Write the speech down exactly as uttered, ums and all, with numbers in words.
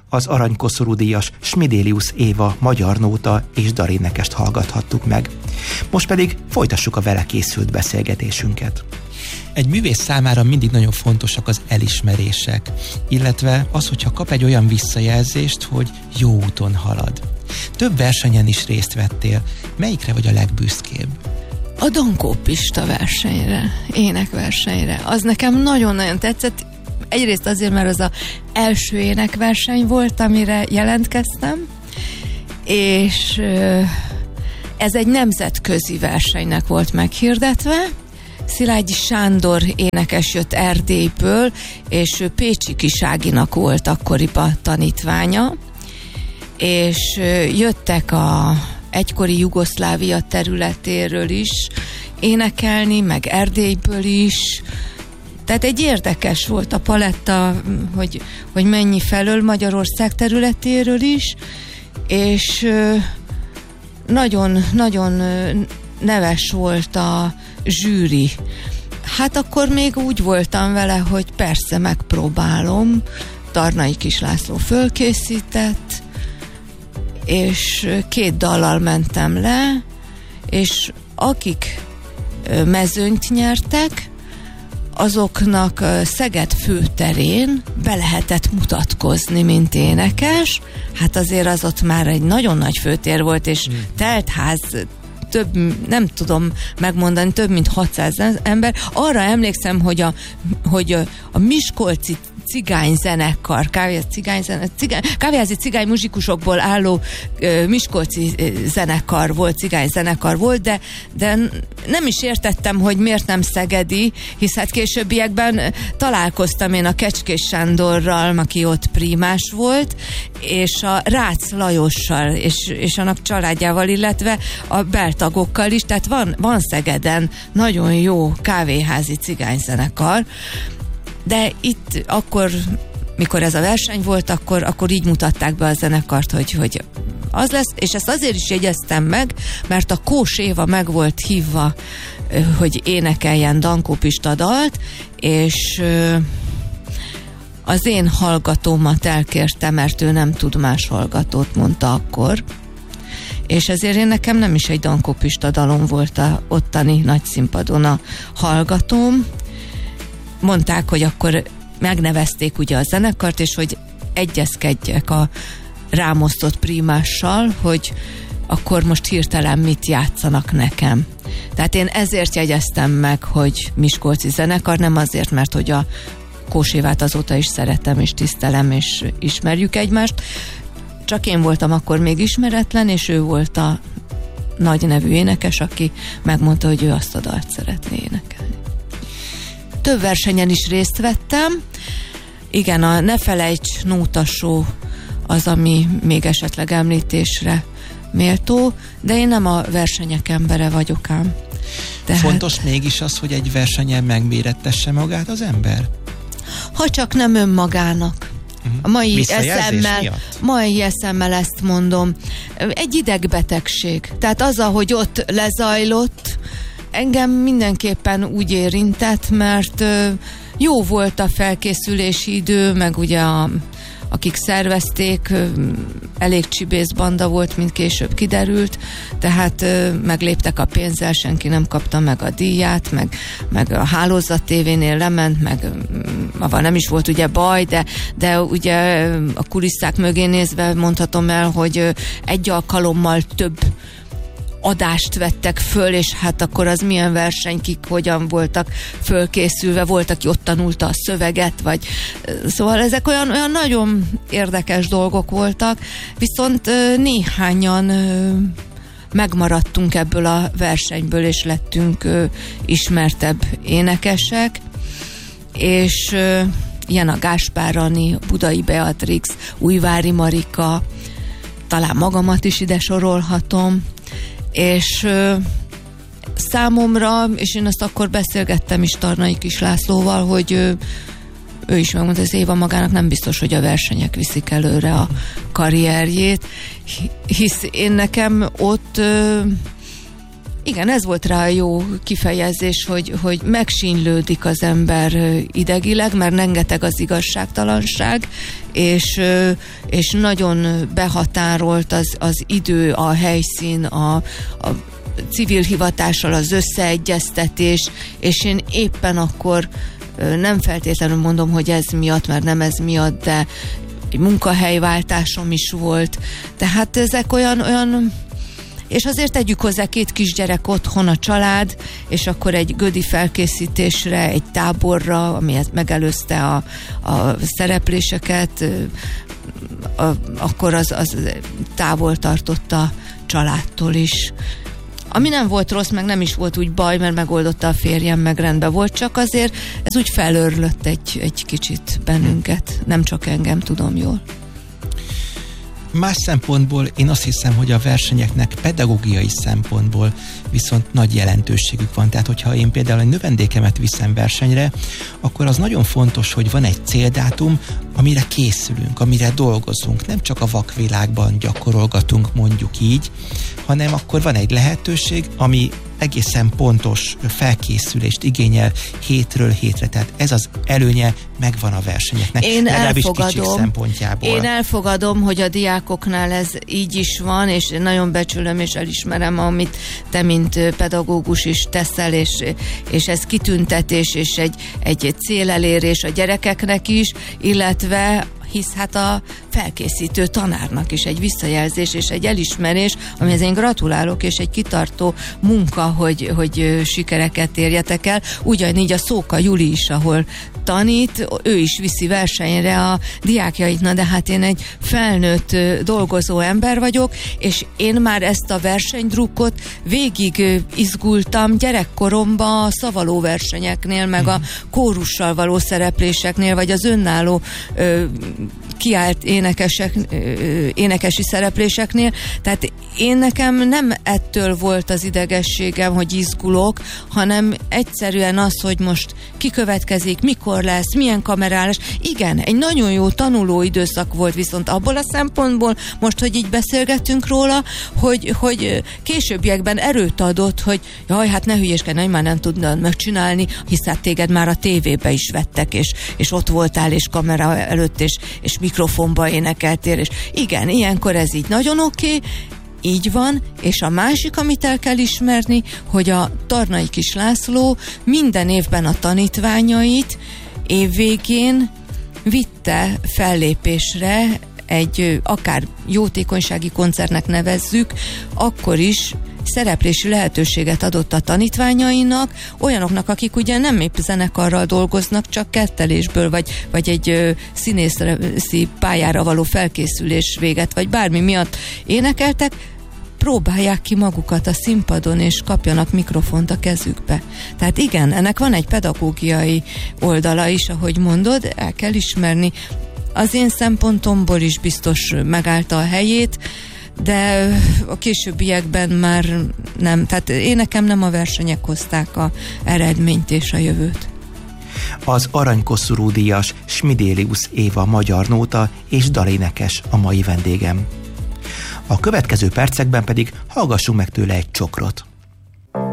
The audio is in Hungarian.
az aranykoszorúdíjas Smidélius Éva magyar nóta és darénekest hallgathattuk meg. Most pedig folytassuk a vele készült beszélgetésünket. Egy művész számára mindig nagyon fontosak az elismerések, illetve az, hogyha kap egy olyan visszajelzést, hogy jó úton halad. Több versenyen is részt vettél. Melyikre vagy a legbüszkébb? A Dankó Pista versenyre, énekversenyre. Az nekem nagyon-nagyon tetszett. Egyrészt azért, mert az az első énekverseny volt, amire jelentkeztem, és ez egy nemzetközi versenynek volt meghirdetve. Szilágyi Sándor énekes jött Erdélyből, és ő Pécsi Kiságinak volt akkoriban tanítványa, és jöttek a egykori Jugoszlávia területéről is énekelni, meg Erdélyből is. Tehát egy érdekes volt a paletta, hogy, hogy mennyi felől Magyarország területéről is, és nagyon-nagyon neves volt a zsűri. Hát akkor még úgy voltam vele, hogy persze megpróbálom. Darnai Kis László fölkészített, és két dallal mentem le, és akik mezőnyt nyertek, azoknak Szeged főterén be lehetett mutatkozni, mint énekes. Hát azért az ott már egy nagyon nagy főtér volt, és teltház, több, nem tudom megmondani, több mint hatszáz ember. Arra emlékszem, hogy a, hogy a, a miskolci cigányzenekar, kávéházi cigányzenekar, cigány, kávéházi cigány muzsikusokból álló uh, miskolci zenekar volt, cigányzenekar volt, de, de nem is értettem, hogy miért nem szegedi, hisz hát későbbiekben találkoztam én a Kecskés Sándorral, aki ott prímás volt, és a Rácz Lajossal, és, és annak családjával, illetve a beltagokkal is, tehát van, van Szegeden nagyon jó kávéházi cigányzenekar, de itt akkor, mikor ez a verseny volt, akkor, akkor így mutatták be a zenekart, hogy, hogy az lesz, és ezt azért is jegyeztem meg, mert a Kós Éva meg volt hívva, hogy énekeljen Dankó Pista dalt, és az én hallgatómat elkérte, mert ő nem tud más hallgatót, mondta akkor, és ezért én nekem nem is egy Dankó Pista dalom volt a ottani nagy színpadon a hallgatóm. Mondták, hogy akkor megnevezték ugye a zenekart, és hogy egyezkedjek a rámosztott prímással, hogy akkor most hirtelen mit játszanak nekem. Tehát én ezért jegyeztem meg, hogy miskolci zenekar, nem azért, mert hogy a Kós Évát azóta is szeretem, és tisztelem, és ismerjük egymást. Csak én voltam akkor még ismeretlen, és ő volt a nagy nevű énekes, aki megmondta, hogy ő azt a dalt szeretné énekelni. Több versenyen is részt vettem. Igen, a Ne felejts Nóta Show az, ami még esetleg említésre méltó, de én nem a versenyek embere vagyok ám. Tehát... Fontos mégis az, hogy egy versenyen megmérettesse magát az ember? Ha csak nem önmagának. A mai eszemmel, mai eszemmel ezt mondom. Egy idegbetegség. Tehát az, ahogy ott lezajlott, engem mindenképpen úgy érintett, mert jó volt a felkészülési idő, meg ugye a, akik szervezték, elég csibész banda volt, mint később kiderült, tehát megléptek a pénzzel, senki nem kapta meg a díját, meg, meg a Hálózat tévénél lement, meg avval nem is volt ugye baj, de, de ugye a kulisszák mögé nézve mondhatom el, hogy egy alkalommal több adást vettek föl, és hát akkor az milyen verseny, kik hogyan voltak fölkészülve, volt, aki ott tanulta a szöveget, vagy szóval ezek olyan, olyan nagyon érdekes dolgok voltak, viszont néhányan megmaradtunk ebből a versenyből, és lettünk ismertebb énekesek, és ilyen a Gáspár Ani, Budai Beatrix, Újvári Marika, talán magamat is ide sorolhatom, és ö, számomra, és én ezt akkor beszélgettem is Darnai Kis Lászlóval, hogy ö, ő is megmondta, hogy az Éva magának nem biztos, hogy a versenyek viszik előre a karrierjét, hisz én nekem ott ö, Igen, ez volt rá a jó kifejezés, hogy, hogy megsínlődik az ember idegileg, mert rengeteg az igazságtalanság, és, és nagyon behatárolt az, az idő, a helyszín, a, a civil hivatással az összeegyeztetés, és én éppen akkor nem feltétlenül mondom, hogy ez miatt, mert nem ez miatt, de egy munkahelyváltásom is volt. Tehát ezek olyan, olyan és azért tegyük hozzá, két kisgyerek otthon, a család, és akkor egy gödi felkészítésre, egy táborra, ami megelőzte a, a szerepléseket, a, akkor az, az távol tartott a családtól is. Ami nem volt rossz, meg nem is volt úgy baj, mert megoldotta a férjem, meg rendben volt, csak azért ez úgy felőrlött egy, egy kicsit bennünket, nem csak engem, tudom jól. Más szempontból én azt hiszem, hogy a versenyeknek pedagógiai szempontból viszont nagy jelentőségük van. Tehát, hogyha én például egy növendékemet viszem versenyre, akkor az nagyon fontos, hogy van egy céldátum, amire készülünk, amire dolgozunk. Nem csak a vakvilágban gyakorolgatunk, mondjuk így, hanem akkor van egy lehetőség, ami egészen pontos felkészülést igényel hétről hétre. Tehát ez az előnye megvan a versenyeknek. Én elfogadom, szempontjából. Én elfogadom, hogy a diákoknál ez így is van, és nagyon becsülöm és elismerem, amit te, mint pedagógus is teszel, és, és ez kitüntetés, és egy, egy célelérés a gyerekeknek is, illetve hisz hát a felkészítő tanárnak is egy visszajelzés és egy elismerés, amihez én gratulálok, és egy kitartó munka, hogy, hogy sikereket érjetek el. Ugyanígy a Szóka Juli is, ahol tanít, ő is viszi versenyre a diákjait, na de hát én egy felnőtt dolgozó ember vagyok, és én már ezt a versenydrukkot végig izgultam gyerekkoromban a szavaló versenyeknél, meg a kórussal való szerepléseknél, vagy az önálló ö, kiállt énekesek, énekesi szerepléseknél, tehát én nekem nem ettől volt az idegességem, hogy izgulok, hanem egyszerűen az, hogy most kikövetkezik, mikor lesz, milyen kamerálás. Igen, egy nagyon jó tanuló időszak volt, viszont abból a szempontból, most, hogy így beszélgettünk róla, hogy, hogy későbbiekben erőt adott, hogy jaj, hát ne hülyéskedj, hogy már nem tudnod megcsinálni, hisz hát téged már a tévébe is vettek, és, és ott voltál, és kamera előtt, és, és mikrofonba énekeltél, és igen, ilyenkor ez így nagyon oké, okay, így van, és a másik, amit el kell ismerni, hogy a Tarnai Kis László minden évben a tanítványait évvégén vitte fellépésre, egy akár jótékonysági koncertnek nevezzük, akkor is szereplési lehetőséget adott a tanítványainak, olyanoknak, akik ugye nem épp zenekarral dolgoznak, csak kettelésből, vagy, vagy egy ö, színészi pályára való felkészülés véget, vagy bármi miatt énekeltek, próbálják ki magukat a színpadon, és kapjanak mikrofont a kezükbe. Tehát igen, ennek van egy pedagógiai oldala is, ahogy mondod, el kell ismerni. Az én szempontomból is biztos megállta a helyét, de a későbbiekben már nem. Tehát én nekem nem a versenyek hozták a eredményt és a jövőt. Az Aranykoszorú díjas Smidélius Éva magyar nóta és dalénekes a mai vendégem. A következő percekben pedig hallgassunk meg tőle egy csokrot.